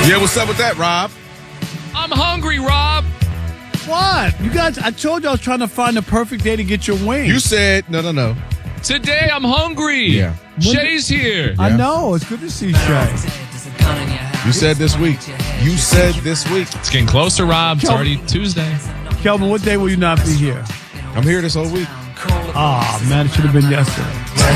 Yeah, what's up with that, Rob? I'm hungry, Rob. What? You guys, I told you I was trying to find the perfect day to get your wings. You said, no. Today I'm hungry. Yeah. Shay's here. I know. It's good to see Shay. You said this week. It's getting closer, Rob. It's already Tuesday. Kelvin, what day will you not be here? I'm here this whole week. Oh, man, it should have been yesterday.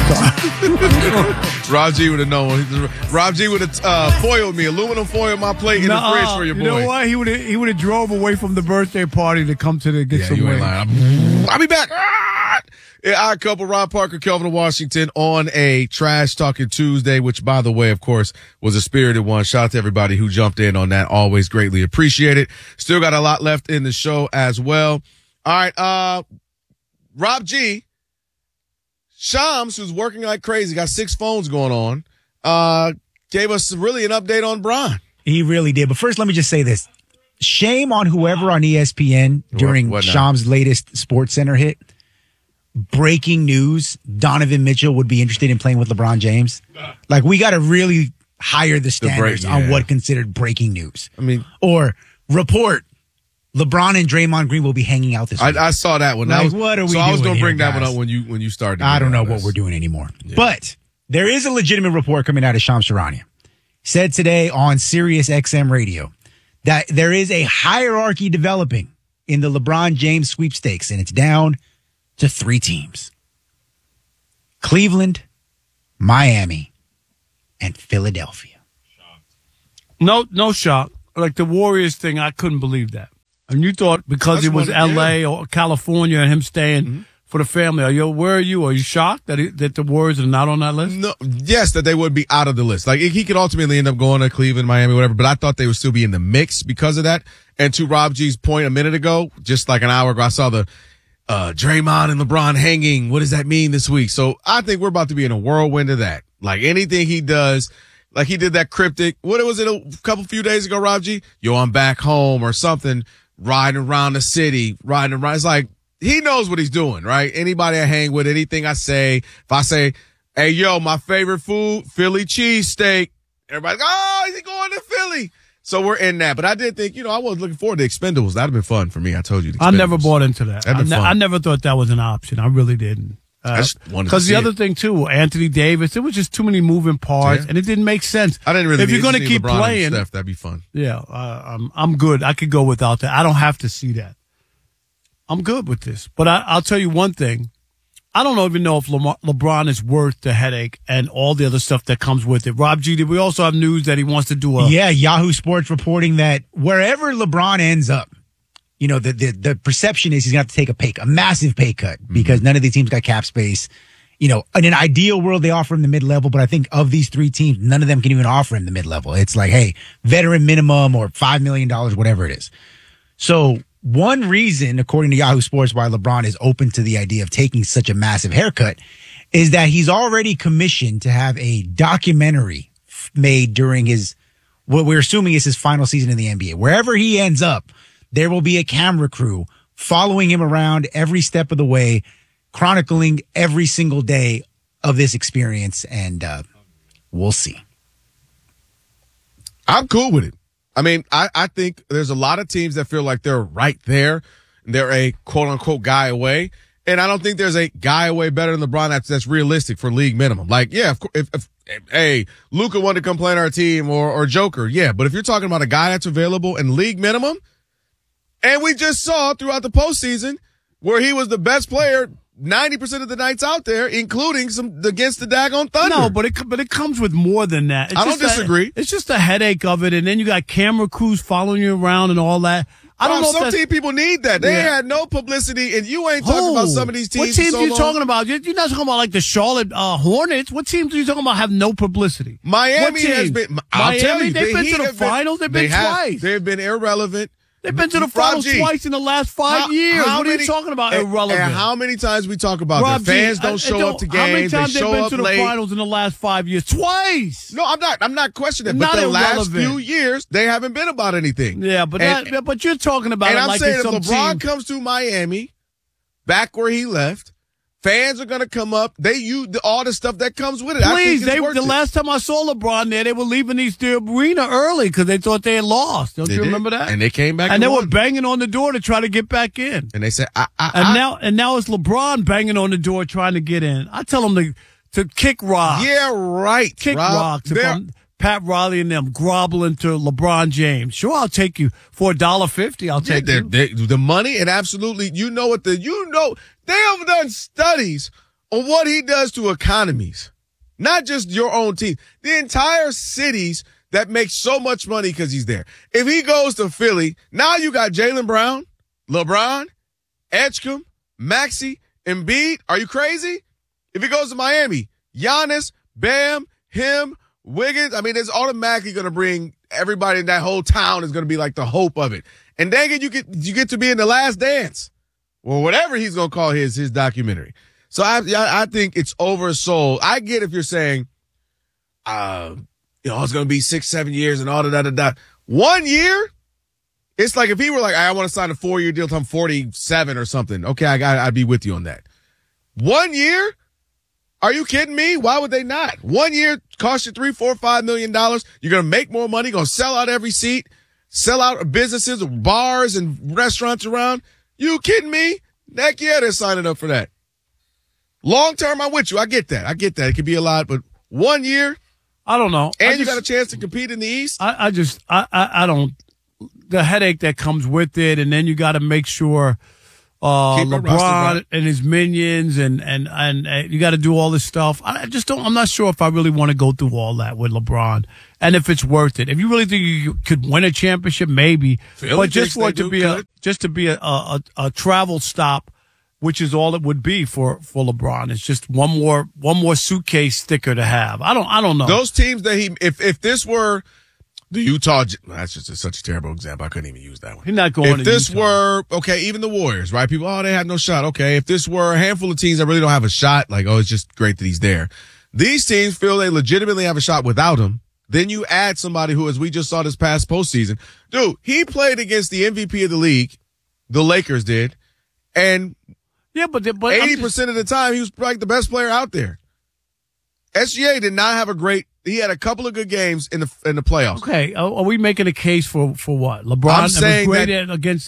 Rob G would have known. Rob G would have foiled me, aluminum foil my plate in the fridge for your boy. You know what? He would have drove away from the birthday party to come to get some wings. I'll be back. Odd Couple, Rob Parker, Kelvin Washington on a Trash Talking Tuesday, which, by the way, of course, was a spirited one. Shout out to everybody who jumped in on that. Always greatly appreciate it. Still got a lot left in the show as well. All right, Rob G. Shams, who's working like crazy, got 6 phones going on, gave us really an update on Bron. He really did. But first, let me just say this. Shame on whoever on ESPN during Shams' latest Sports Center hit. Breaking news, Donovan Mitchell would be interested in playing with LeBron James. Like, we got to really higher the standards on what considered breaking news. I mean, or report LeBron and Draymond Green will be hanging out this week. I saw that one. Like, what are we doing? I was going to bring here, that guys? one up when you started. I don't know what we're doing anymore. Yeah. But there is a legitimate report coming out of Shams Charania. Said today on Sirius XM radio that there is a hierarchy developing in the LeBron James sweepstakes, and it's down to 3 teams: Cleveland, Miami, and Philadelphia. No shock. Like the Warriors thing, I couldn't believe that. And you thought because it was L.A. or California and him staying for the family. Where are you? Are you shocked that the Warriors are not on that list? No, yes, that they would be out of the list. Like, he could ultimately end up going to Cleveland, Miami, whatever, but I thought they would still be in the mix because of that. And to Rob G's point a minute ago, just like an hour ago, I saw the Draymond and LeBron hanging. What does that mean this week? So I think we're about to be in a whirlwind of that. Like, anything he does, like he did that cryptic, what was it a few days ago, Rob G? I'm back home or something, riding around the city, It's like, he knows what he's doing, right? Anybody I hang with, anything I say, if I say, hey, my favorite food, Philly cheesesteak, everybody's like, oh, is he going to Philly? So we're in that. But I did think, I was looking forward to Expendables. That'd have been fun for me. I told you. I never bought into that. I never thought that was an option. I really didn't. Because the other thing too, Anthony Davis, there was just too many moving parts, and it didn't make sense. I didn't really. If you're going to keep LeBron playing, and Steph, that'd be fun. Yeah, I'm good. I could go without that. I don't have to see that. I'm good with this. But I'll tell you one thing. I don't even know if LeBron is worth the headache and all the other stuff that comes with it. Rob G, we also have news that he wants to do Yahoo Sports reporting that wherever LeBron ends up, the perception is he's going to have to take a massive pay cut because none of the teams got cap space. In an ideal world, they offer him the mid-level, but I think of these 3 teams, none of them can even offer him the mid-level. It's like, hey, veteran minimum or $5 million, whatever it is. So one reason, according to Yahoo Sports, why LeBron is open to the idea of taking such a massive haircut is that he's already commissioned to have a documentary made during what we're assuming is his final season in the NBA. Wherever he ends up, there will be a camera crew following him around every step of the way, chronicling every single day of this experience, and we'll see. I'm cool with it. I mean, I think there's a lot of teams that feel like they're right there. They're a quote-unquote guy away. And I don't think there's a guy away better than LeBron that's realistic for league minimum. Like, yeah, if Luka wanted to come play on our team or Joker, yeah. But if you're talking about a guy that's available in league minimum, and we just saw throughout the postseason where he was the best player 90% of the nights out there, including some against the daggone Thunder. No, but it comes with more than that. I don't disagree. It's just a headache of it, and then you got camera crews following you around and all that. I don't know. Some team people need that. They had no publicity, and you ain't talking about some of these teams. What teams are you talking about? You're not talking about like the Charlotte Hornets. What teams are you talking about have no publicity? Miami has been. I'll tell you, they've been to the finals. They've been twice. They've been irrelevant. They've been to the finals twice in the last 5 years. What are you talking about? Irrelevant. And how many times we talk about that? Fans don't show up to games. How many times they show they've up been to the late. finals in the last 5 years? Twice. No, I'm not questioning that. But the last few years, they haven't been about anything. Yeah, but you're talking about and it I'm like saying it's if some LeBron team. comes to Miami, back where he left, Fans are going to come up. All the stuff that comes with it. Please, I think it's worth the it. last time I saw LeBron there, they were leaving the arena early because they thought they had lost. Don't you remember that? And they came back and they were won. banging on the door to try to get back in. And they said, And now it's LeBron banging on the door trying to get in. I tell them to kick rocks. Yeah, right. Kick Rob. rocks. If I'm Pat Riley and them groveling to LeBron James. Sure, I'll take you for $1.50. I'll take you. The money and absolutely, they have done studies on what he does to economies, not just your own team, the entire cities that make so much money because he's there. If he goes to Philly, now you got Jaylen Brown, LeBron, Edgecombe, Maxey, Embiid. Are you crazy? If he goes to Miami, Giannis, Bam, him, Wiggins. I mean, it's automatically going to bring everybody in that whole town is going to be like the hope of it. And dang it, you get to be in The Last Dance or whatever he's going to call his documentary. So I think it's oversold. I get if you're saying, it's going to be 6-7 years and all that. 1 year? It's like if he were like, I want to sign a 4-year deal till I'm 47 or something. Okay, I'd be with you on that. 1 year? Are you kidding me? Why would they not? 1 year cost you $3, $4, $5 million. You're going to make more money, going to sell out every seat, sell out businesses, bars and restaurants around. You kidding me? Heck yeah, they're signing up for that. Long term, I'm with you. I get that. It could be a lot, but 1 year. I don't know. And you got a chance to compete in the East. I don't. The headache that comes with it, and then you got to make sure LeBron and his minions, and you got to do all this stuff. I just don't. I'm not sure if I really want to go through all that with LeBron, and if it's worth it. If you really think you could win a championship, maybe. But just for it to be a travel stop, which is all it would be for LeBron. It's just one more suitcase sticker to have. I don't know. Those teams that if this were the Utah, that's just such a terrible example. I couldn't even use that one. He's not going. If this were even the Warriors, right? People, they have no shot. Okay, if this were a handful of teams that really don't have a shot, like it's just great that he's there. These teams feel they legitimately have a shot without him. Then you add somebody who, as we just saw this past postseason, dude, he played against the MVP of the league, the Lakers did, and. Yeah, but 80% of the time, he was like the best player out there. SGA did not have he had a couple of good games in the playoffs. Okay, are we making a case for what? LeBron I'm saying was great against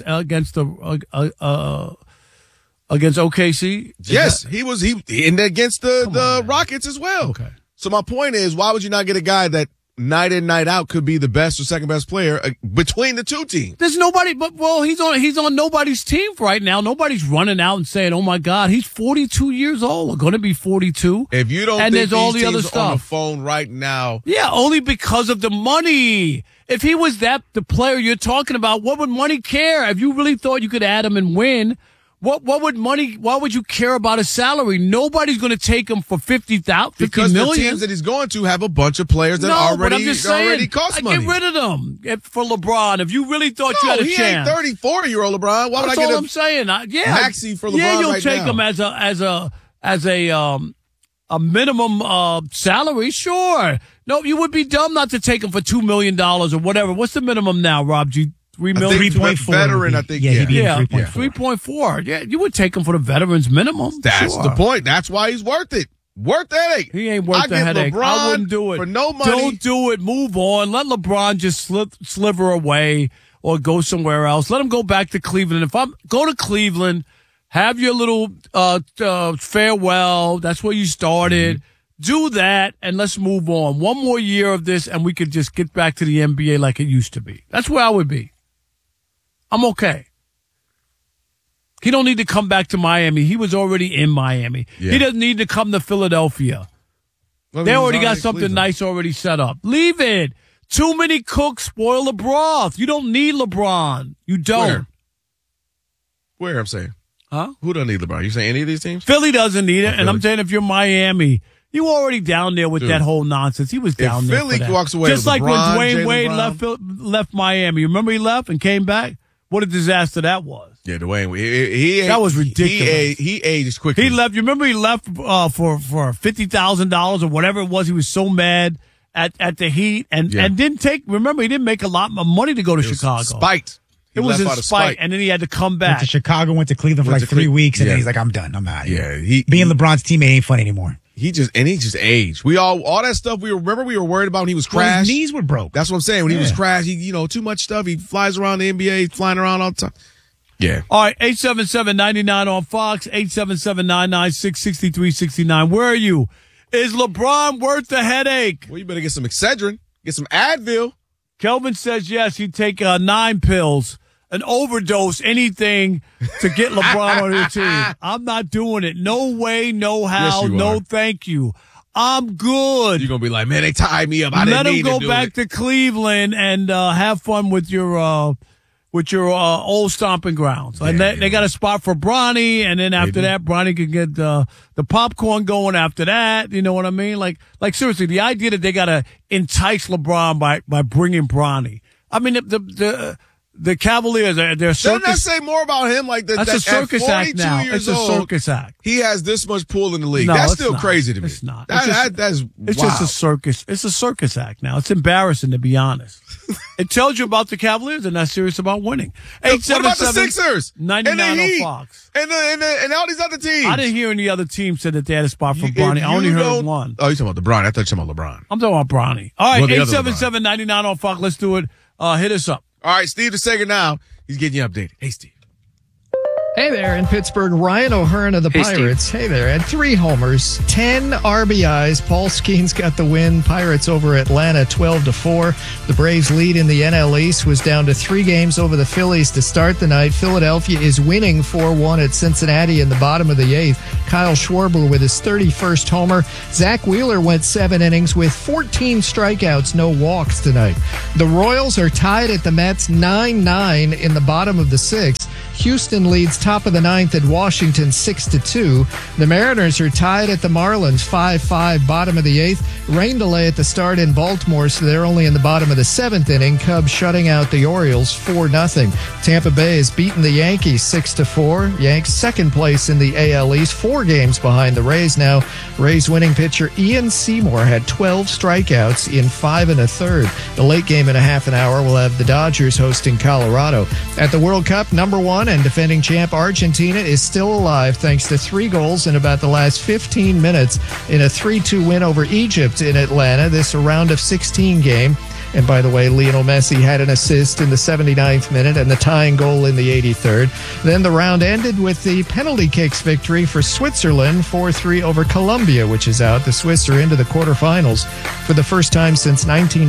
OKC? Yes, he was and against the Rockets as well. Okay. So my point is, why would you not get a guy that night in, night out could be the best or second best player between the two teams? There's nobody, he's on nobody's team right now. Nobody's running out and saying, "Oh my God, he's 42 years old, or going to be 42." If you don't, and think there's all these the other teams stuff on the phone right now, yeah, only because of the money. If he was the player you're talking about, what would money care? If you really thought you could add him and win, what would money? Why would you care about his salary? Nobody's going to take him for $50 because million. the teams that he's going to have a bunch of players that already cost money. Get rid of them for LeBron. If you really thought you had a chance, he ain't 34-year-old LeBron. Why would I get all I'm saying. Maxey for LeBron? Yeah, you'll right take now. him as a minimum salary. Sure. No, you would be dumb not to take him for $2 million or whatever. What's the minimum now, Rob G? 3 million. 3.4. Veteran, I think. Yeah, 3.4. Yeah, you would take him for the veterans minimum. That's the point. That's why he's worth it. Worth the headache. He ain't worth the headache. LeBron I wouldn't do it. For no money. Don't do it. Move on. Let LeBron just sliver away or go somewhere else. Let him go back to Cleveland. Go to Cleveland, have your little farewell. That's where you started. Do that, and let's move on. One more year of this, and we could just get back to the NBA like it used to be. That's where I would be. I'm okay. He don't need to come back to Miami. He was already in Miami. Yeah. He doesn't need to come to Philadelphia. They already got something nice already set up. Leave it. Too many cooks spoil the broth. You don't need LeBron. You don't. Where I'm saying? Huh? Who don't need LeBron? You saying any of these teams? Philly doesn't need it, and I'm saying if you're Miami, you were already down there with that whole nonsense. He was down there. Philly walks away just with like LeBron, when Dwayne Wade Brown. left Miami. You remember he left and came back? What a disaster that was. Yeah, Dwayne. That was ridiculous. He aged quickly. He left. You remember he left for $50,000 or whatever it was. He was so mad at the Heat and didn't take. Remember, he didn't make a lot of money to go to Chicago. Spiked. It was his spite, and then he had to come back. Went to Chicago, went to Cleveland for like 3 weeks, and then he's like, I'm done. I'm out of here. Yeah, being LeBron's teammate ain't fun anymore. He just aged. We all that stuff we were worried about when he was crashed. His knees were broke. That's what I'm saying. When he was crashed, he, too much stuff. He flies around the NBA, flying around all the time. Yeah. All right, 877-99 on Fox, 877-996-6369. Where are you? Is LeBron worth the headache? Well, you better get some Excedrin, get some Advil. Kelvin says yes, he'd take 9 pills, an overdose, anything to get LeBron on your team. I'm not doing it. No way, no how, yes, no thank you. I'm good. You're going to be like, man, they tied me up. I didn't need to do it. Let him go back to Cleveland and have fun with your old stomping grounds. And they got a spot for Bronny, and then after that, Bronny could get the popcorn going after that. You know what I mean? Like seriously, the idea that they got to entice LeBron by bringing Bronny. I mean, the Cavaliers, they're circus. Doesn't that say more about him? Like that's a circus act now. It's a circus act. He has this much pull in the league. No, that's still not. crazy to me. It's not. That's it's just a circus. It's a circus act now. It's embarrassing, to be honest. It tells you about the Cavaliers. They're not serious about winning. What about the Sixers? 99 and the Heat, on Fox. And all these other teams. I didn't hear any other team said that they had a spot for Bronny. I only heard one. Oh, you're talking about the Bronny. I thought you were talking about LeBron. I'm talking about Bronny. All right, 877-99 on Fox. Let's do it. Hit us up. All right, Steve the second now. He's getting you updated. Hey, Steve. Hey there, in Pittsburgh, Ryan O'Hearn of the Pirates. Hey there, had 3 homers, 10 RBIs. Paul Skeens got the win. Pirates over Atlanta 12-4. The Braves lead in the NL East was down to 3 games over the Phillies to start the night. Philadelphia is winning 4-1 at Cincinnati in the bottom of the 8th. Kyle Schwarber with his 31st homer. Zach Wheeler went 7 innings with 14 strikeouts, no walks tonight. The Royals are tied at the Mets 9-9 in the bottom of the 6th. Houston leads top of the 9th at Washington 6-2. The Mariners are tied at the Marlins 5-5, bottom of the 8th. Rain delay at the start in Baltimore, so they're only in the bottom of the 7th inning. Cubs shutting out the Orioles 4-0. Tampa Bay has beaten the Yankees 6-4. Yanks second place in the AL East, 4 games behind the Rays now. Rays winning pitcher Ian Seymour had 12 strikeouts in 5 1/3. The late game in a half an hour will have the Dodgers hosting Colorado. At the World Cup, number 1 and defending champ Argentina is still alive thanks to 3 goals in about the last 15 minutes in a 3-2 win over Egypt in Atlanta. This a round of 16 game. And by the way, Lionel Messi had an assist in the 79th minute and the tying goal in the 83rd. Then the round ended with the penalty kicks victory for Switzerland, 4-3 over Colombia, which is out. The Swiss are into the quarterfinals for the first time since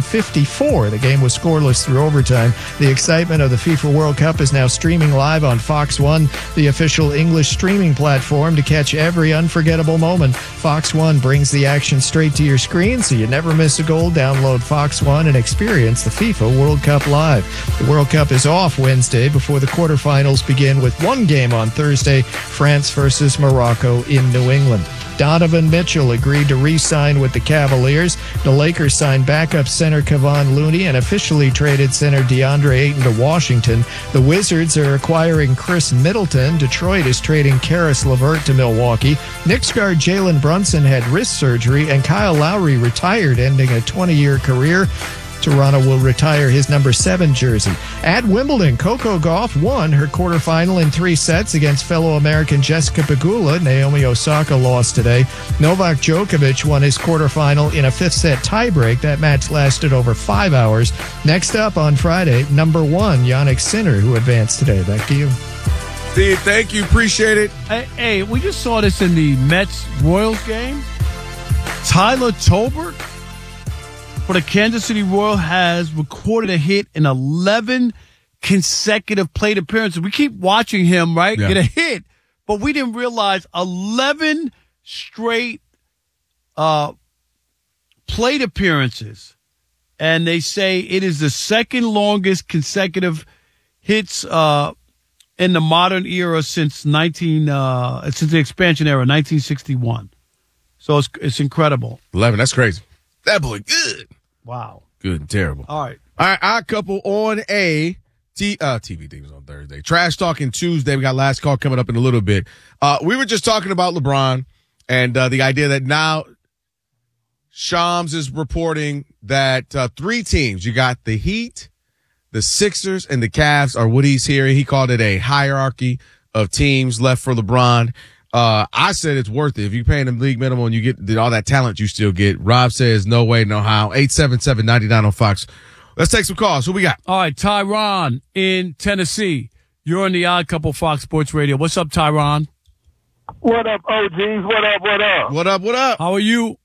1954. The game was scoreless through overtime. The excitement of the FIFA World Cup is now streaming live on Fox One, the official English streaming platform to catch every unforgettable moment. Fox One brings the action straight to your screen, so you never miss a goal. Download Fox One and experience the FIFA World Cup live. The World Cup is off Wednesday before the quarterfinals begin with 1 game on Thursday, France versus Morocco in New England. Donovan Mitchell agreed to re-sign with the Cavaliers. The Lakers signed backup center Kevon Looney and officially traded center DeAndre Ayton to Washington. The Wizards are acquiring Chris Middleton. Detroit is trading Karis LeVert to Milwaukee. Knicks guard Jalen Brunson had wrist surgery, and Kyle Lowry retired, ending a 20-year career. Toronto will retire his number 7 jersey. At Wimbledon, Coco Gauff won her quarterfinal in 3 sets against fellow American Jessica Pegula. Naomi Osaka lost today. Novak Djokovic won his quarterfinal in a 5th set tiebreak. That match lasted over 5 hours. Next up on Friday, number 1, Jannik Sinner, who advanced today. Back to you. Steve, thank you. Appreciate it. Hey, we just saw this in the Mets-Royals game. Tyler Tolbert for the Kansas City Royals has recorded a hit in 11 consecutive plate appearances. We keep watching him, right, get a hit, but we didn't realize 11 straight plate appearances. And they say it is the second longest consecutive hits in the modern era since since the expansion era, 1961. So it's incredible. 11, that's crazy. That boy good. Wow. Good and terrible. All right. Our couple on a TV thing was on Thursday. Trash Talking Tuesday. We got last call coming up in a little bit. We were just talking about LeBron and the idea that now Shams is reporting that 3 teams, you got the Heat, the Sixers and the Cavs are what he's hearing. He called it a hierarchy of teams left for LeBron. I said it's worth it. If you're paying him league minimum and you get all that talent you still get. Rob says no way, no how. 877-99 on Fox. Let's take some calls. Who we got? All right, Tyron in Tennessee. You're on the Odd Couple Fox Sports Radio. What's up, Tyron? What up, OGs? What up, what up? What up, what up? How are you?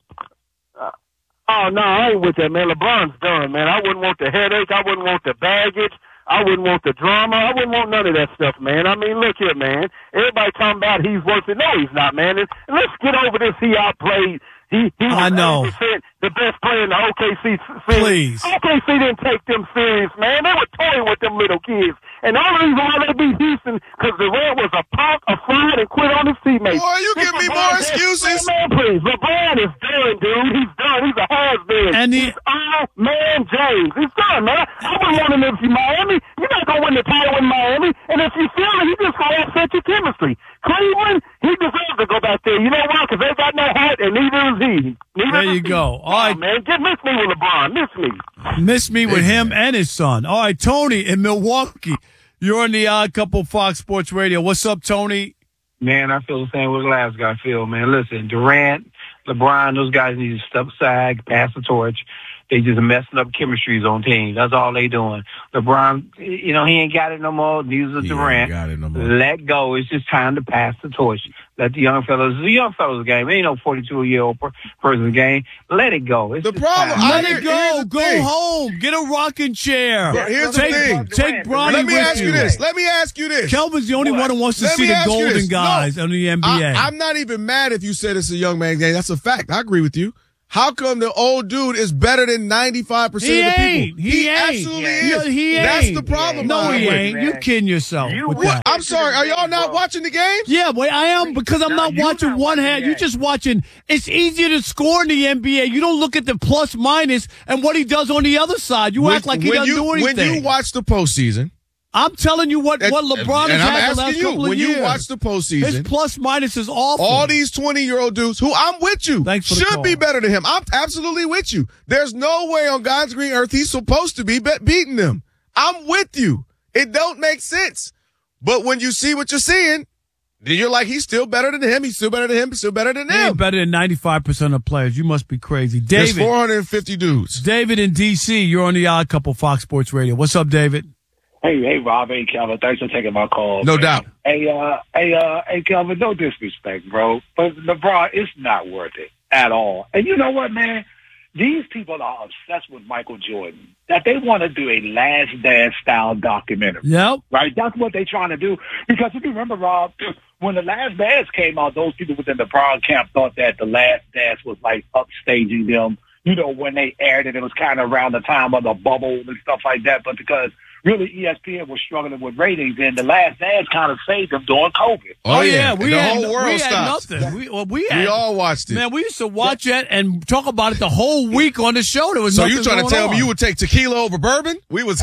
Oh, no, I ain't with that, man. LeBron's done, man. I wouldn't want the headache. I wouldn't want the baggage. I wouldn't want the drama. I wouldn't want none of that stuff, man. I mean, look here, man. Everybody talking about he's worth it. No, he's not, man. And let's get over this. He outplayed. He I know. was 80% the best player in the OKC series. Please. OKC didn't take them serious, man. They were toying with them little kids. And the only reason why they beat Houston, because Durant was a punk, a fraud, and quit on his teammates. Boy, you give me more excuses. Man, please. LeBron is done, dude. He's done. He's a has-been. And he's all man James. He's done, man. I wouldn't want him if you're Miami. You're not going to win the title in Miami. And if you feel it, he's just going to upset your chemistry. Cleveland, he deserves to go back there. You know why? Because they got no heart, and neither is he. There you go. All right. Man, just miss me with LeBron. Miss me. Miss me with him and his son. All right, Tony in Milwaukee. You're on the Odd Couple Fox Sports Radio. What's up, Tony? Man, I feel the same way the last guy feel, man. Listen, Durant, LeBron, those guys need to step aside, pass the torch. They just messing up chemistries on teams. That's all they doing. LeBron, he ain't got it no more. Neither Durant. Got it no more. Let go. It's just time to pass the torch. Let the young fellas. The young fellas game. Ain't no 42-year-old person's game. Let it go. It's The just problem- time. Let it go. Go home. Get a rocking chair. But here's the thing. Take Bronny Let me with ask you this. Let me ask you this. Kelvin's the only one who wants to Let see me the ask you golden this. guys No, on the NBA. I'm not even mad if you said it's a young man game. That's a fact. I agree with you. How come the old dude is better than 95% of the people? He ain't. Absolutely Yeah, is. he That's ain't. the problem. No, I'm he with. ain't. You kidding yourself with What? that. I'm sorry. Are y'all not watching the games? Yeah, but I am because I'm not watching one hand. You're just watching. It's easier to score in the NBA. You don't look at the plus minus and what he does on the other side. You act like he doesn't do anything. When you watch the postseason, I'm telling you what LeBron and has I'm had the last asking you, couple of when years. you watch the His postseason, plus minus is awful. all these 20-year-old dudes who I'm with you Thanks for the should call. be better than him. I'm absolutely with you. There's no way on God's green earth he's supposed to be beating them. I'm with you. It don't make sense. But when you see what you're seeing, then you're like, he's still better than him. He's still better than him. He's still better than He ain't him. better than 95% of players. You must be crazy. There's David. 450 dudes. David in D.C., you're on the Odd Couple Fox Sports Radio. What's up, David? Hey, Rob. Hey, Kelvin. Thanks for taking my call. No man. doubt. Hey, Kelvin. No disrespect, bro, but LeBron, it's not worth it at all. And you know what, man? These people are obsessed with Michael Jordan. That they want to do a Last Dance style documentary. Yep. Right? That's what they're trying to do. Because if you remember, Rob, when the Last Dance came out, those people within the LeBron camp thought that the Last Dance was like upstaging them. You know, when they aired it, it was kind of around the time of the bubble and stuff like that. But because really ESPN was struggling with ratings, and the Last Dance kind of saved them during COVID. Oh, yeah. We the had, whole world we had stopped. nothing. We We all watched it. Man, we used to watch it and talk about it the whole week on the show. There was So nothing you trying to going tell me on. you would take tequila over bourbon? We were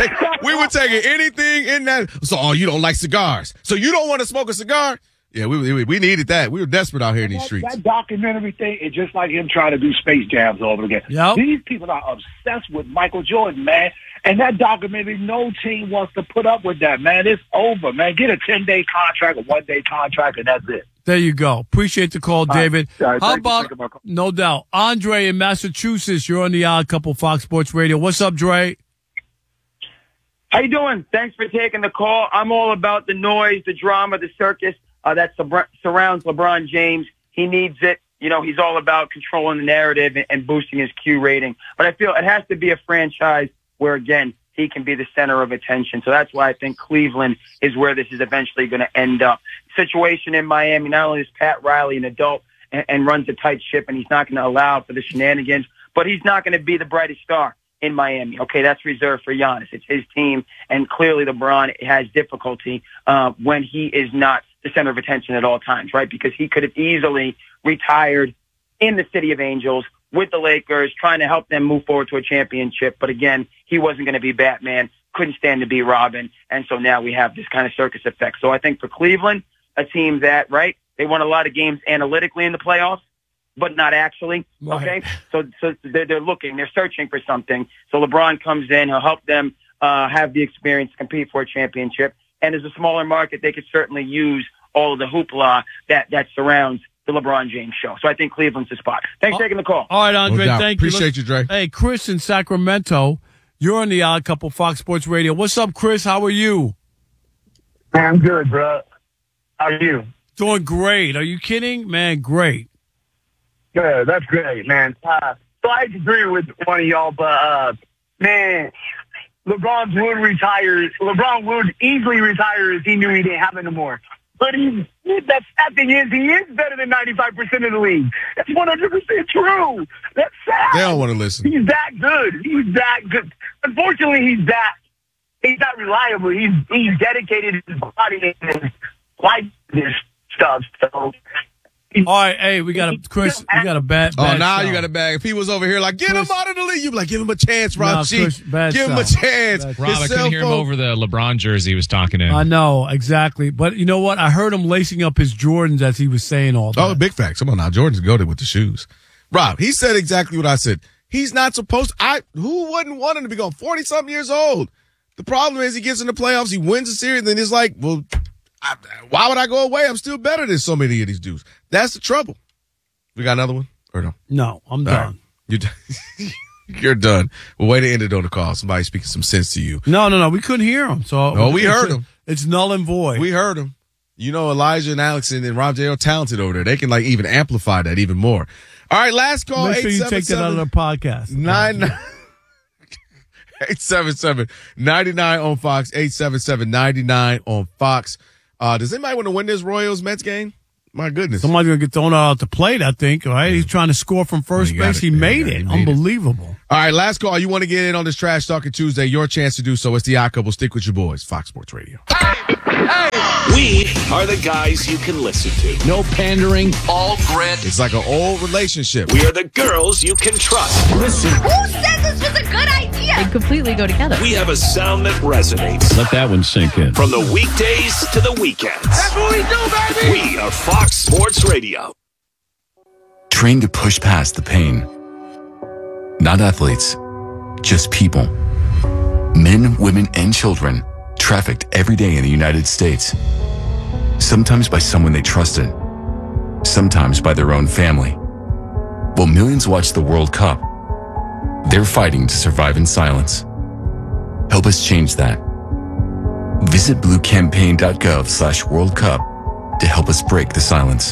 taking anything in that. So you don't like cigars. So you don't want to smoke a cigar? Yeah, we needed that. We were desperate out here in these streets. That documentary thing is just like him trying to do Space Jams all over again. Yep. These people are obsessed with Michael Jordan, man. And that documentary, no team wants to put up with that, man. It's over, man. Get a 10-day contract, a 1-day contract, and that's it. There you go. Appreciate the call, David. All right, How thank you. about, Thank you, Michael. no doubt, Andre in Massachusetts? You're on the Odd Couple Fox Sports Radio. What's up, Dre? How you doing? Thanks for taking the call. I'm all about the noise, the drama, the circus that surrounds LeBron James. He needs it. You know, he's all about controlling the narrative and boosting his Q rating. But I feel it has to be a franchise where, again, he can be the center of attention. So that's why I think Cleveland is where this is eventually going to end up. Situation in Miami, not only is Pat Riley an adult and runs a tight ship, and he's not going to allow for the shenanigans, but he's not going to be the brightest star in Miami. Okay, that's reserved for Giannis. It's his team, and clearly LeBron has difficulty when he is not the center of attention at all times, right? Because he could have easily retired in the City of Angels with the Lakers, trying to help them move forward to a championship. But again, he wasn't going to be Batman, couldn't stand to be Robin, and so now we have this kind of circus effect. So I think for Cleveland, a team that, right, they won a lot of games analytically in the playoffs, but not actually, okay? Right. So they're looking, they're searching for something. So LeBron comes in, he'll help them have the experience to compete for a championship. And as a smaller market, they could certainly use all of the hoopla that surrounds the LeBron James show. So I think Cleveland's the spot. Thanks for taking the call. All right, Andre, thank you. Appreciate you, Dre. Hey, Chris in Sacramento, you're on the Odd Couple Fox Sports Radio. What's up, Chris? How are you? I'm good, bro. How are you? Doing great. Are you kidding? Man, great. Good. That's great, man. So I agree with one of y'all, but, man, LeBron would easily retire if he knew he didn't have it anymore. But the sad thing is, he is better than 95% of the league. That's 100% true. That's sad. They don't want to listen. He's that good. He's that good. Unfortunately, he's not reliable. He's dedicated his body and his life to this stuff. So. All right, hey, we got a bad. Oh, now sound. you got a bag. If he was over here like, get him out of the league, you'd be like, give him a chance, Rob G. Chris, Give him a chance. Rob, I couldn't hear him over the LeBron jersey he was talking in. I know, exactly. But you know what? I heard him lacing up his Jordans as he was saying all that. Oh, big facts. Come on now. Jordan's goated with the shoes. Rob, he said exactly what I said. He's not supposed to. Who wouldn't want him to be going 40-something years old? The problem is he gets in the playoffs, he wins the series, and then it's like, well, why would I go away? I'm still better than so many of these dudes. That's the trouble. We got another one? Or no? No, I'm done. Right. You're done. Well, way to end it on the call. Somebody speaking some sense to you. No. We couldn't hear him. So we heard him. It's null and void. We heard him. You know, Elijah and Alex and Rob J are talented over there. They can even amplify that even more. All right, last call. Make sure you take that out of the podcast. 877-99 on Fox. 877-99 on Fox. Does anybody want to win this Royals-Mets game? My goodness. Somebody's going to get thrown out the plate, I think, right? He's trying to score from first base. He made it. Unbelievable. All right, last call. You want to get in on this Trash Talking Tuesday, your chance to do so. It's the Odd Couple. Stick with your boys. Fox Sports Radio. We are the guys you can listen to. No pandering, all grit. It's like an old relationship. We are the girls you can trust. Listen. Who said this was a good idea? They completely go together. We have a sound that resonates. Let that one sink in. From the weekdays to the weekends. That's what we do, baby! We are Fox Sports Radio. Trained to push past the pain. Not athletes, just people. Men, women, and children trafficked every day in the United States. Sometimes by someone they trusted, sometimes by their own family. While millions watch the World Cup, they're fighting to survive in silence. Help us change that. Visit bluecampaign.gov/World Cup to help us break the silence.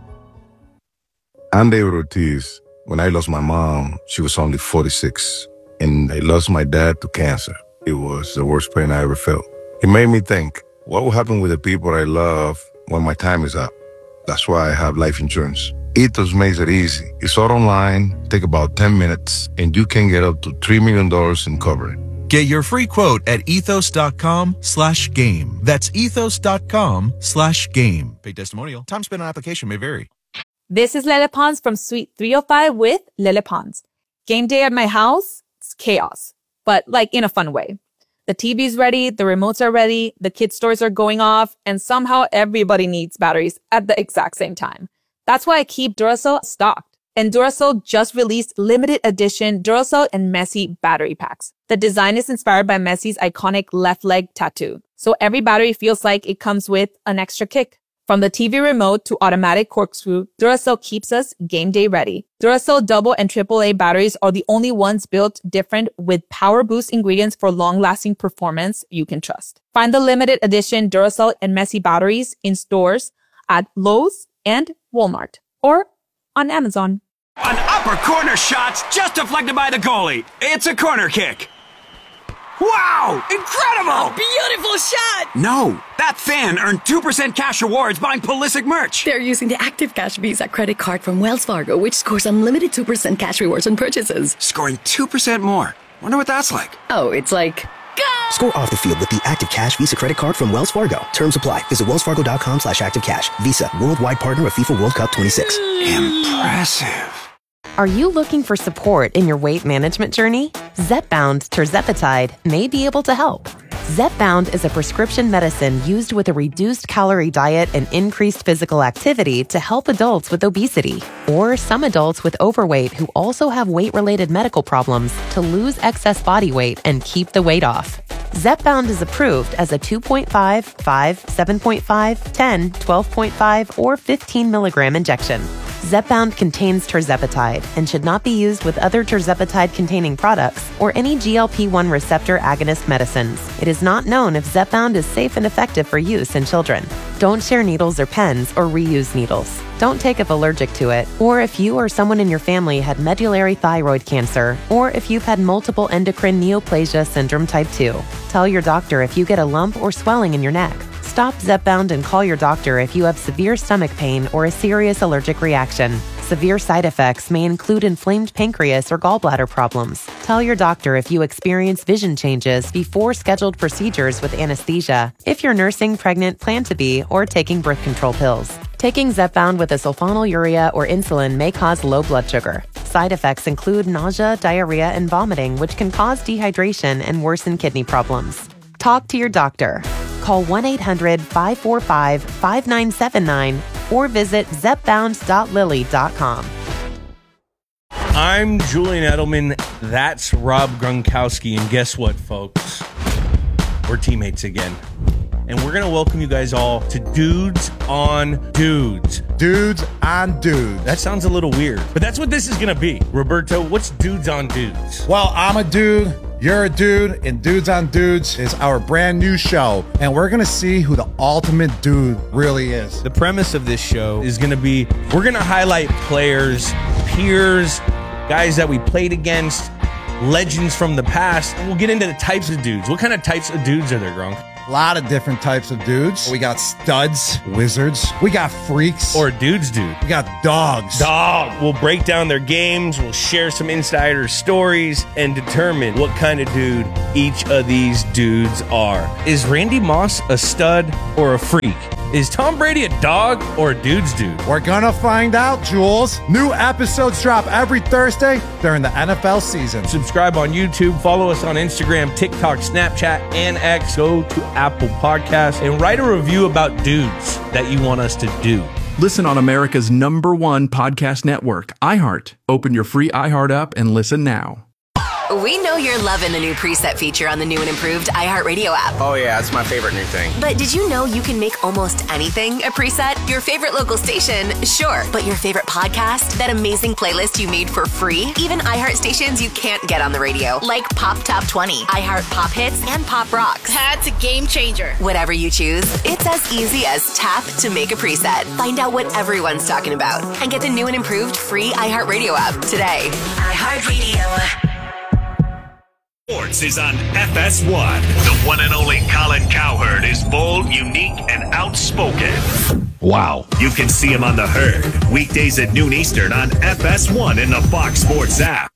I'm David Ortiz. When I lost my mom, she was only 46, and I lost my dad to cancer. It was the worst pain I ever felt. It made me think, what will happen with the people I love when my time is up? That's why I have life insurance. Ethos makes it easy. It's all online, take about 10 minutes, and you can get up to $3 million in coverage. Get your free quote at ethos.com/game. That's ethos.com/game. Paid testimonial. Time spent on application may vary. This is Lele Pons from Suite 305 with Lele Pons. Game day at my house, it's chaos, but like in a fun way. The TV's ready, the remotes are ready, the kids' toys are going off, and somehow everybody needs batteries at the exact same time. That's why I keep Duracell stocked. And Duracell just released limited edition Duracell and Messi battery packs. The design is inspired by Messi's iconic left leg tattoo. So every battery feels like it comes with an extra kick. From the TV remote to automatic corkscrew, Duracell keeps us game day ready. Duracell double and AAA batteries are the only ones built different with power boost ingredients for long-lasting performance you can trust. Find the limited edition Duracell and Messi batteries in stores at Lowe's and Walmart or on Amazon. An upper corner shot's just deflected by the goalie. It's a corner kick. Wow! Incredible! A beautiful shot! No, that fan earned 2% cash rewards buying Pulisic merch. They're using the Active Cash Visa credit card from Wells Fargo, which scores unlimited 2% cash rewards on purchases. Scoring 2% more. Wonder what that's like. Oh, it's like... Go! Score off the field with the Active Cash Visa credit card from Wells Fargo. Terms apply. Visit wellsfargo.com/activecash. Visa, worldwide partner of FIFA World Cup 26. Impressive. Are you looking for support in your weight management journey? Zepbound tirzepatide may be able to help. Zepbound is a prescription medicine used with a reduced calorie diet and increased physical activity to help adults with obesity or some adults with overweight who also have weight-related medical problems to lose excess body weight and keep the weight off. Zepbound is approved as a 2.5, 5, 7.5, 10, 12.5, or 15 milligram injection. Zepbound contains tirzepatide and should not be used with other tirzepatide-containing products or any GLP-1 receptor agonist medicines. It is not known if Zepbound is safe and effective for use in children. Don't share needles or pens or reuse needles. Don't take if allergic to it, or if you or someone in your family had medullary thyroid cancer, or if you've had multiple endocrine neoplasia syndrome type 2. Tell your doctor if you get a lump or swelling in your neck. Stop Zepbound and call your doctor if you have severe stomach pain or a serious allergic reaction. Severe side effects may include inflamed pancreas or gallbladder problems. Tell your doctor if you experience vision changes before scheduled procedures with anesthesia, if you're nursing, pregnant, plan to be, or taking birth control pills. Taking Zepbound with a sulfonylurea or insulin may cause low blood sugar. Side effects include nausea, diarrhea, and vomiting, which can cause dehydration and worsen kidney problems. Talk to your doctor. Call 1-800-545-5979 or visit zepbound.lilly.com. I'm Julian Edelman. That's Rob Gronkowski. And guess what, folks? We're teammates again. And we're going to welcome you guys all to Dudes on Dudes. Dudes on Dudes. That sounds a little weird, but that's what this is going to be. Roberto, what's Dudes on Dudes? Well, I'm a dude. You're a dude, and Dudes on Dudes is our brand new show, and we're going to see who the ultimate dude really is. The premise of this show is going to be, we're going to highlight players, peers, guys that we played against, legends from the past, and we'll get into the types of dudes. What kind of types of dudes are there, Gronk? A lot of different types of dudes. We got studs, wizards. We got freaks. Or dudes, dude. We got dogs. Dog. We'll break down their games. We'll share some insider stories and determine what kind of dude each of these dudes are. Is Randy Moss a stud or a freak? Is Tom Brady a dog or a dude's dude? We're gonna find out, Jules. New episodes drop every Thursday during the NFL season. Subscribe on YouTube, follow us on Instagram, TikTok, Snapchat, and X. Go to Apple Podcasts and write a review about dudes that you want us to do. Listen on America's #1 podcast network, iHeart. Open your free iHeart app and listen now. We know you're loving the new preset feature on the new and improved iHeartRadio app. Oh yeah, it's my favorite new thing. But did you know you can make almost anything a preset? Your favorite local station, sure. But your favorite podcast? That amazing playlist you made for free? Even iHeart stations you can't get on the radio, like Pop Top 20, iHeart Pop Hits, and Pop Rocks. That's a game changer. Whatever you choose, it's as easy as tap to make a preset. Find out what everyone's talking about and get the new and improved free iHeartRadio app today. iHeartRadio. Sports is on FS1. The one and only Colin Cowherd is bold, unique, and outspoken. Wow. You can see him on The Herd, weekdays at noon Eastern on FS1 in the Fox Sports app.